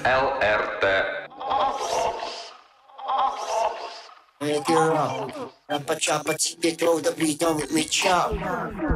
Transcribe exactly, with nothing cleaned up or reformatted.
L R T. Make it rock. Rappa choppa, take it, throw the beat on with me, chop.